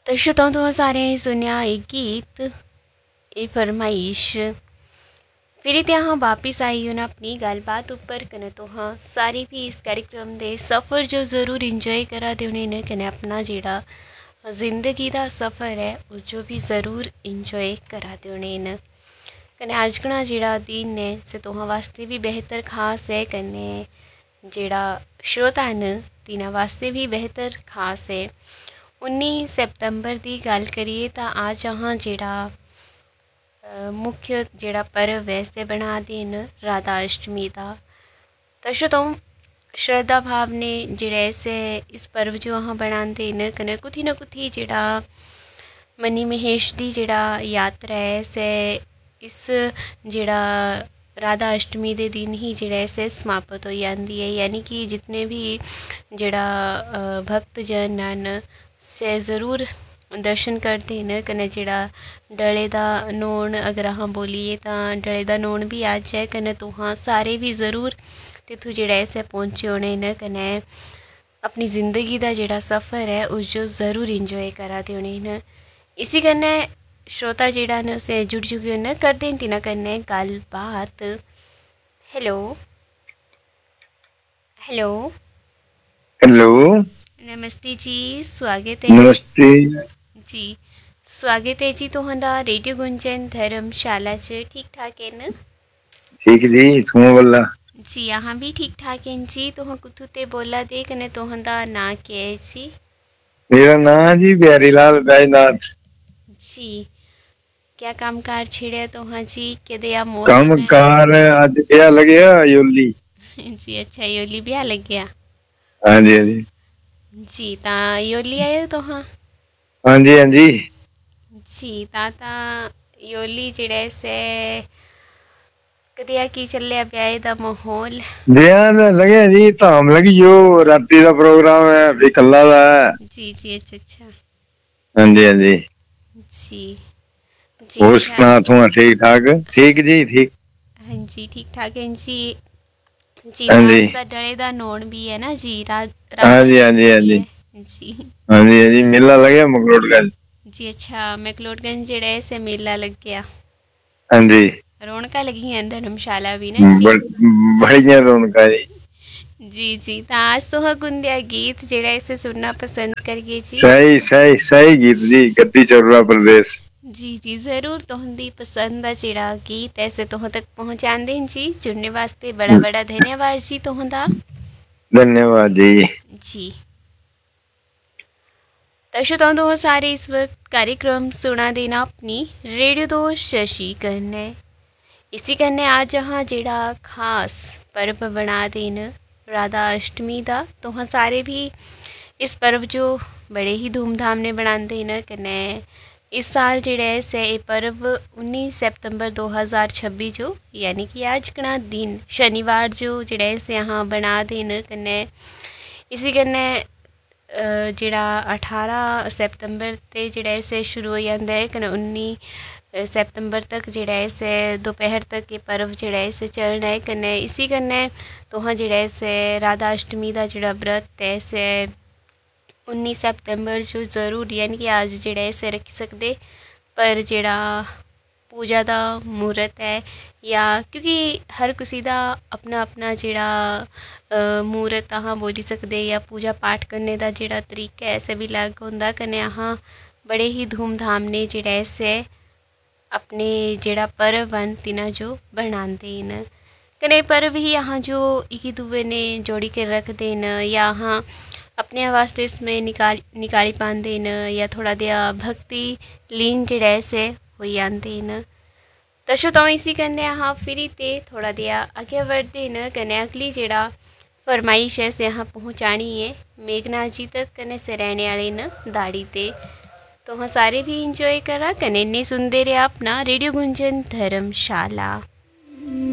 तो श्रोताओं तो सारे सुनिया एक गीत ये फरमाइश फिर इत्यां वापिस आई हूँ ना अपनी गलबात उपर कने तो हाँ सारी भी इस कार्यक्रम दे सफ़र जो ज़रूर इंजॉय करा दे उन्हें कने अपना जेड़ा जिंदगी का सफ़र है उस जो भी ज़रूर इंजॉय करा दे उन्हें कने अजकना जेड़ा दिन है से तुहां वास्ते भी बेहतर खास है कने जेड़ा श्रोता न तिना वास्ते भी बेहतर खास है 19 सितंबर की गल करिए तो आज अहाँ जेड़ा मुख्य जेड़ा पर्व है से बना दिन राधा अष्टमी का तो श्रोताओं श्रद्धा भाव ने जेड़ा से इस पर्व जो अहाँ बनाते न कने कुथी न कुथी जेड़ा मनी महेश दी जेड़ा यात्रा है से इस जेड़ा राधा अष्टमी के दिन ही जेड़ा से समाप्त हो जाती है यानी कि जितने भी जेड़ा भक्तजन न से ज़रूर दर्शन करते हैं कने जेड़ा डले दा नोन अगर अहाँ बोलीए तो डले दा नोन भी आज है कने तो हाँ सारे भी ज़रूर तिथु जेड़ा ऐसे पहुँचे होने न कने अपनी ज़िंदगी का जेड़ा सफ़र है उस जो ज़रूर इंजॉय करा दे होने न इसी कन्ने श्रोता जेड़ा न से जुड़ चुके न कर दें तिना कन्ने गल बात। हेलो हेलो हेलो नमस्ते जी स्वागत है नमस्ते जी स्वागत है जी तुहांदा रेडियो गुंजन धर्मशाला च ठीक ठाक है न ठीक जी तुम बोला जी यहाँ भी ठीक ठाक हैं जी तुहां कुथु ते बोला दे कने तुहांदा ना क्या है जी मेरा नाम जी बिहारीलाल बैजनाथ जी क्या कामकार छिड़े तुहां जी के दिया काम मौसम है कार आज क्या लगे योली जी अच्छा योली ब्याह लग गया हाँ जी हाँ जी जी ता योली आयो तुहां हाँ जी हाँ जी जी ता योली जिड़े से कदिया की चले ब्याह दा माहौल ध्यान लगे जी धाम लगी जो राती का प्रोग्राम है अभी कल्ला दा है जी जी अच्छा अच्छा हाँ जी हाँ जी जी जी और अच्छा सुना तुम ठीक ठाक ठीक जी ठीक हाँ जी ठीक ठाक है जी जी हाँ जी नाश्ता डले दा नोन भी है ना जी हाँ राधा जी हाँ जी अष्टमी हाँ भी जी है जी हाँ जी हाँ जी मेला लगे मकरोडगंज जी अच्छा मैक्लोडगंज जेड़ा है से मेला लग गया हाँ जी रौनक लगी हैं धर्मशाला भी ना जी बढ़िया रौनक जी जी जी तो आज तो गुंदिया गीत जेड़ा इसे सुनना पसंद करिए जी सही सही सही गीत जी गद्दी चोरला प्रदेश जी जी ज़रूर तुहंदी पसंद का जेड़ा गीत ऐसे तुह तक पहुँचा दें जी जुड़ने वास्ते बड़ा बड़ा धन्यवाद जी तुहंदा धन्यवाद जी जी दर्शकों तो सारे इस वक्त कार्यक्रम सुना देना अपनी रेडियो दोस्त शशि कन्ने इसी कन्ने आज जहाँ जेड़ा खास पर्व बना देन राधा अष्टमी का तो हाँ सारे भी इस पर्व जो बड़े ही धूमधाम ने बनाते हैं कन्ने इस साल जेड़ा है से ये पर्व 19 सितंबर 2026 जो यानी कि आज कना दिन शनिवार जो जेड़ा है से यहाँ बना देन कन्ने इसी कन्ने जेड़ा 18 सितंबर ते जेड़ा है से शुरू हो जाता है कन्ने 19 सितंबर तक जेड़ा है से दोपहर तक ये पर्व जेड़ा है से चलना है कन्ने इसी कन्ने तो हाँ जेड़ा है से राधा अष्टमी का जेड़ा व्रत है से 19 सितंबर जो ज़रूर यानी कि आज जेड़ा है से रख सकते पर जेड़ा पूजा का मुहूर्त है या क्योंकि हर किसी का अपना अपना जेड़ा मुहूर्त अहाँ बोली सकते या पूजा पाठ करने का जेड़ा तरीका है ऐसे भी अलग होंदा कन्ने अहाँ बड़े ही धूमधाम ने जेड़ा ऐसे अपने जेड़ा पर्व हैं तिना जो बनाते हैं कने पर्व ही अहाँ जो एक दूए ने जोड़ी के रखते हैं या अहाँ अपने वास्ते इसमें निकाली पाते हैं या थोड़ा दिया भक्ति लीन जेड़ा ऐसे हो जाते हैं तो श्रोताओं इसी कन्ने अहाँ फिर ते थोड़ा दिया आगे बढ़ते न कन्ने अगली जेड़ा फरमाइश है से यहाँ पहुँचानी है मेघना जी तक कन्ने से रहने वाले न दाड़ी ते तो हाँ सारे भी इंजॉय करा कन्ने ने सुनते रहे अपना रेडियो गुंजन धर्मशाला।